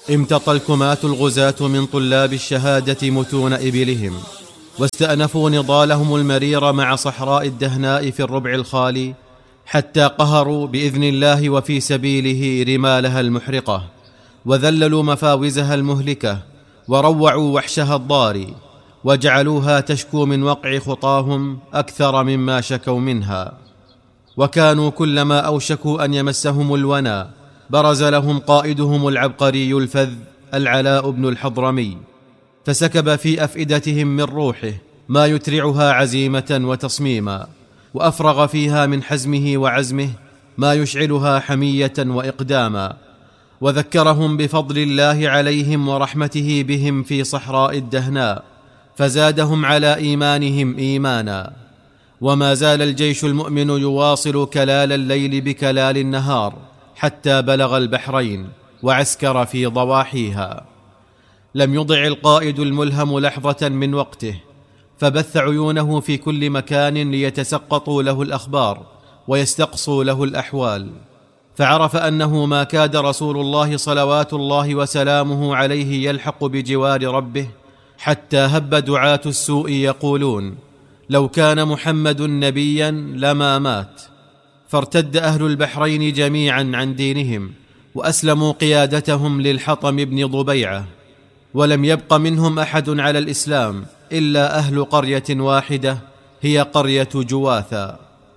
امتطى الكماة الغزاة من طلاب الشهادة متون إبلهم، واستأنفوا نضالهم المرير مع صحراء الدهناء في الربع الخالي، حتى قهروا بإذن الله وفي سبيله رمالها المحرقة، وذللوا مفاوزها المهلكة، وروعوا وحشها الضاري، وجعلوها تشكو من وقع خطاهم أكثر مما شكوا منها. وكانوا كلما أوشكوا أن يمسهم الونى برز لهم قائدهم العبقري الفذ العلاء بن الحضرمي، فسكب في أفئدتهم من روحه ما يترعها عزيمة وتصميما، وأفرغ فيها من حزمه وعزمه ما يشعلها حمية وإقداما، وذكرهم بفضل الله عليهم ورحمته بهم في صحراء الدهناء، فزادهم على إيمانهم إيمانا. وما زال الجيش المؤمن يواصل كلال الليل بكلال النهار حتى بلغ البحرين وعسكر في ضواحيها. لم يضع القائد الملهم لحظة من وقته، فبث عيونه في كل مكان ليتسقطوا له الأخبار ويستقصوا له الأحوال، فعرف أنه ما كاد رسول الله صلوات الله وسلامه عليه يلحق بجوار ربه، حتى هب دعاة السوء يقولون: لو كان محمد نبيا لما مات. فارتد أهل البحرين جميعا عن دينهم، وأسلموا قيادتهم للحطم بن ضبيعة، ولم يبق منهم أحد على الإسلام إلا أهل قرية واحدة هي قرية جواثا.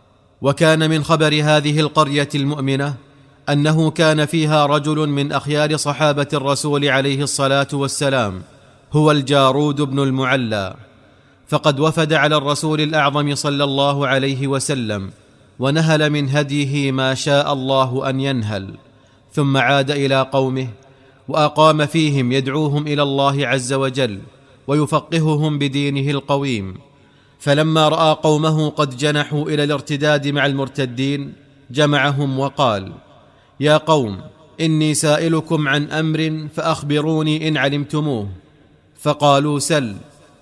وكان من خبر هذه القرية المؤمنة أنه كان فيها رجل من أخيار صحابة الرسول عليه الصلاة والسلام، هو الجارود بن المعلى، فقد وفد على الرسول الأعظم صلى الله عليه وسلم، ونهل من هديه ما شاء الله أن ينهل، ثم عاد إلى قومه وأقام فيهم يدعوهم إلى الله عز وجل ويفقههم بدينه القويم. فلما رأى قومه قد جنحوا إلى الارتداد مع المرتدين جمعهم وقال: يا قوم، إني سائلكم عن أمر فأخبروني إن علمتموه. فقالوا: سل.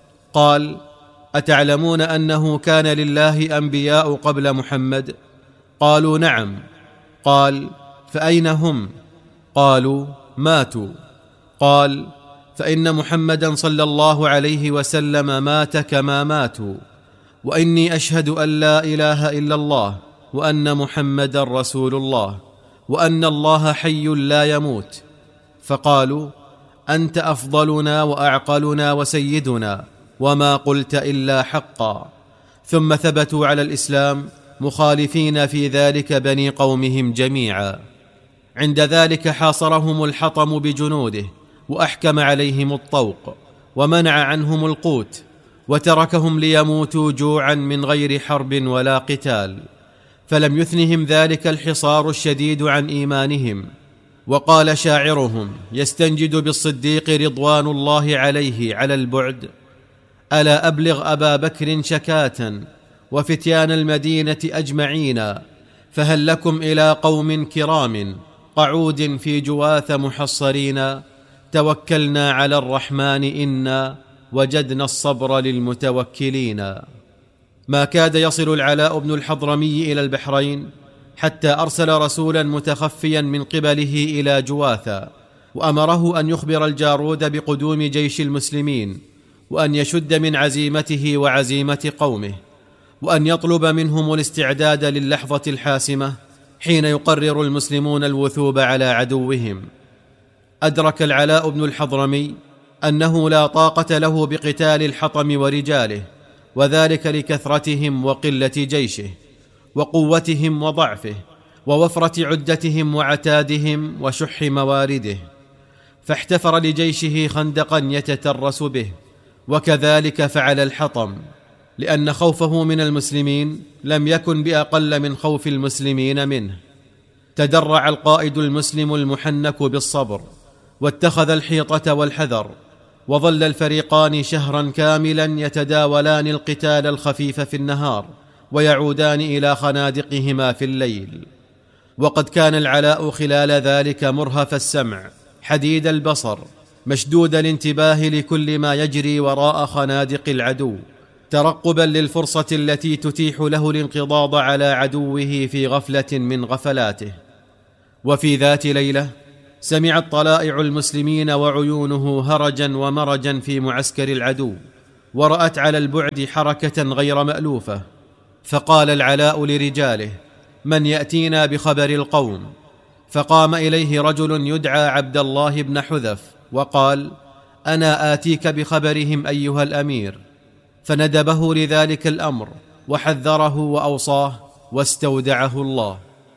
قال: أتعلمون أنه كان لله أنبياء قبل محمد؟ قالوا: نعم. قال: فأين هم؟ قالوا: ماتوا. قال: فإن محمدا صلى الله عليه وسلم مات كما ماتوا، وإني أشهد أن لا إله إلا الله وأن محمدا رسول الله، وأن الله حي لا يموت. فقالوا: أنت أفضلنا وأعقلنا وسيدنا، وما قلت إلا حقا. ثم ثبتوا على الإسلام مخالفين في ذلك بني قومهم جميعا. عند ذلك حاصرهم الحطم بجنوده، وأحكم عليهم الطوق، ومنع عنهم القوت، وتركهم ليموتوا جوعا من غير حرب ولا قتال. فلم يثنهم ذلك الحصار الشديد عن إيمانهم. وقال شاعرهم يستنجد بالصديق رضوان الله عليه على البعد: ألا أبلغ أبا بكر شكاة وفتيان المدينة أجمعين، فهل لكم إلى قوم كرام قعود في جواث محصرين، توكلنا على الرحمن إنا وجدنا الصبر للمتوكلين. ما كاد يصل العلاء بن الحضرمي إلى البحرين حتى أرسل رسولا متخفيا من قبله إلى جواثا، وأمره أن يخبر الجارود بقدوم جيش المسلمين، وأن يشد من عزيمته وعزيمة قومه، وأن يطلب منهم الاستعداد للحظة الحاسمة حين يقرر المسلمون الوثوب على عدوهم. أدرك العلاء بن الحضرمي أنه لا طاقة له بقتال الحطم ورجاله، وذلك لكثرتهم وقلة جيشه، وقوتهم وضعفه، ووفرة عدتهم وعتادهم وشح موارده، فاحتفر لجيشه خندقا يتترس به. وكذلك فعل الحطم، لأن خوفه من المسلمين لم يكن بأقل من خوف المسلمين منه. تدرع القائد المسلم المحنك بالصبر، واتخذ الحيطة والحذر، وظل الفريقان شهرا كاملا يتداولان القتال الخفيف في النهار، ويعودان إلى خنادقهما في الليل. وقد كان العلاء خلال ذلك مرهف السمع حديد البصر، مشدود الانتباه لكل ما يجري وراء خنادق العدو، ترقبا للفرصة التي تتيح له الانقضاض على عدوه في غفلة من غفلاته. وفي ذات ليلة سمعت طلائع المسلمين وعيونه هرجا ومرجا في معسكر العدو، ورأت على البعد حركة غير مألوفة، فقال العلاء لرجاله: من يأتينا بخبر القوم؟ فقام إليه رجل يدعى عبد الله بن حذف وقال: أنا آتيك بخبرهم أيها الأمير. فندبه لذلك الأمر وحذره وأوصاه واستودعه الله.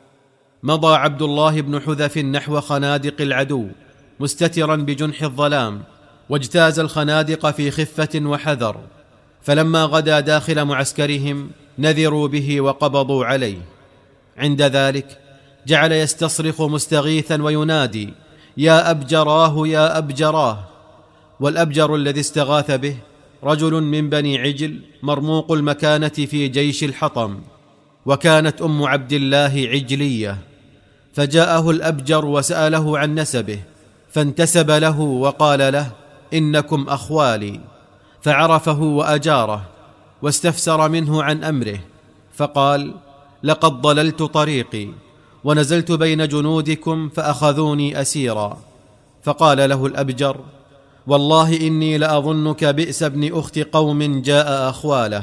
مضى عبد الله بن حذف نحو خنادق العدو مستترا بجنح الظلام، واجتاز الخنادق في خفة وحذر، فلما غدا داخل معسكرهم نذروا به وقبضوا عليه. عند ذلك جعل يستصرخ مستغيثا وينادي: يا أبجراه يا أبجراه. والأبجر الذي استغاث به رجل من بني عجل مرموق المكانة في جيش الحطم، وكانت أم عبد الله عجلية، فجاءه الأبجر وسأله عن نسبه، فانتسب له وقال له: إنكم أخوالي. فعرفه وأجاره، واستفسر منه عن أمره، فقال: لقد ضللت طريقي ونزلت بين جنودكم فأخذوني أسيرا. فقال له الأبجر: والله إني لأظنك بئس ابن أخت قوم جاء أخواله.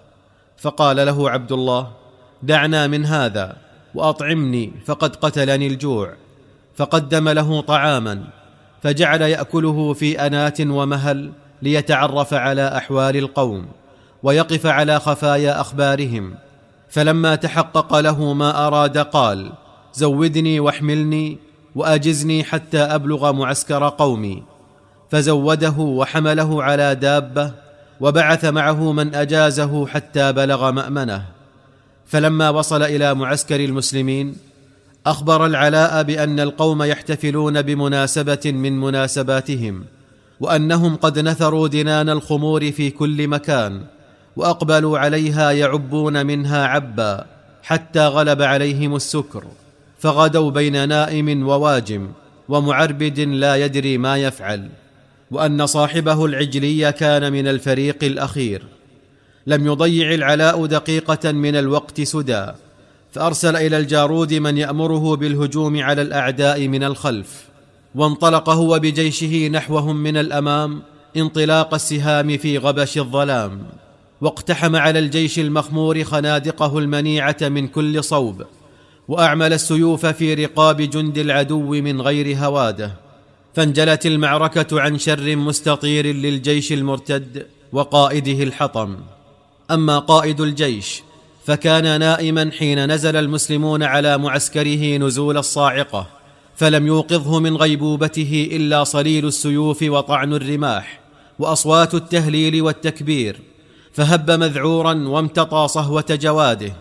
فقال له عبد الله: دعنا من هذا وأطعمني فقد قتلني الجوع. فقدم له طعاما، فجعل يأكله في أنات ومهل ليتعرف على أحوال القوم ويقف على خفايا أخبارهم. فلما تحقق له ما أراد قال: زودني واحملني وأجزني حتى أبلغ معسكر قومي. فزوده وحمله على دابة، وبعث معه من أجازه حتى بلغ مأمنه. فلما وصل إلى معسكر المسلمين أخبر العلاء بأن القوم يحتفلون بمناسبة من مناسباتهم، وأنهم قد نثروا دنان الخمور في كل مكان، وأقبلوا عليها يعبون منها عبا حتى غلب عليهم السكر، فغدوا بين نائم وواجم ومعربد لا يدري ما يفعل، وأن صاحبه العجلي كان من الفريق الأخير. لم يضيع العلاء دقيقة من الوقت سدى، فأرسل إلى الجارود من يأمره بالهجوم على الأعداء من الخلف، وانطلق هو بجيشه نحوهم من الأمام انطلاق السهام في غبش الظلام، واقتحم على الجيش المخمور خنادقه المنيعة من كل صوب، وأعمل السيوف في رقاب جند العدو من غير هواده، فانجلت المعركة عن شر مستطير للجيش المرتد وقائده الحطم. أما قائد الجيش فكان نائما حين نزل المسلمون على معسكره نزول الصاعقة، فلم يوقظه من غيبوبته إلا صليل السيوف وطعن الرماح وأصوات التهليل والتكبير، فهب مذعورا وامتطى صهوة جواده،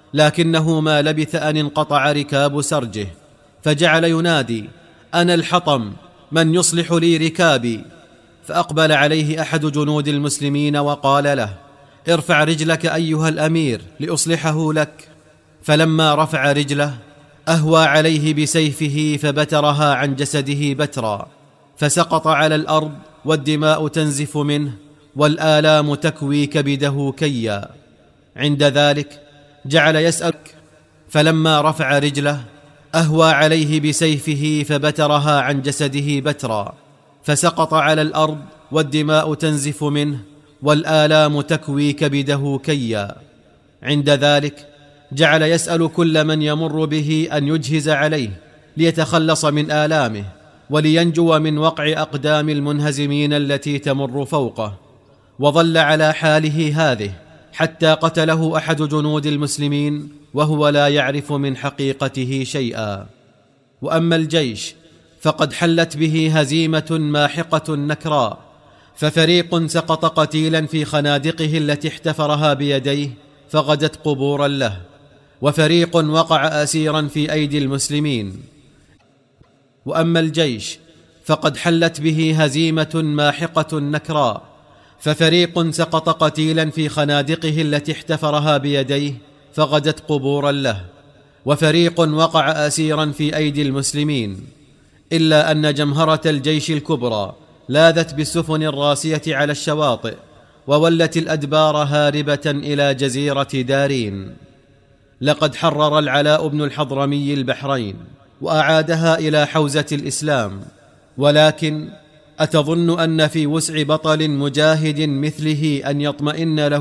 لكنه ما لبث أن انقطع ركاب سرجه، فجعل ينادي: أنا الحطم، من يصلح لي ركابي؟ فأقبل عليه أحد جنود المسلمين وقال له: ارفع رجلك أيها الأمير لأصلحه لك. فلما رفع رجله أهوى عليه بسيفه فبترها عن جسده بترا، فسقط على الأرض والدماء تنزف منه والآلام تكوي كبده كيا. عند ذلك جعل يسأل، فلما رفع رجله أهوى عليه بسيفه فبترها عن جسده بترا، فسقط على الأرض والدماء تنزف منه والآلام تكوي كبده كيا. عند ذلك جعل يسأل كل من يمر به أن يجهز عليه ليتخلص من آلامه ولينجو من وقع أقدام المنهزمين التي تمر فوقه، وظل على حاله هذه حتى قتله أحد جنود المسلمين وهو لا يعرف من حقيقته شيئا. وأما الجيش فقد حلت به هزيمة ماحقة نكراء، ففريق سقط قتيلا في خنادقه التي احتفرها بيديه فغدت قبورا له، وفريق وقع أسيرا في أيدي المسلمين. وأما الجيش فقد حلت به هزيمة ماحقة نكراء، ففريق سقط قتيلا في خنادقه التي احتفرها بيديه فغدت قبورا له، وفريق وقع أسيرا في أيدي المسلمين، إلا أن جمهرة الجيش الكبرى لاذت بالسفن الراسية على الشواطئ، وولت الأدبار هاربة إلى جزيرة دارين. لقد حرر العلاء بن الحضرمي البحرين، واعادها الى حوزه الاسلام. ولكن اتظن ان في وسع بطل مجاهد مثله ان يطمئن له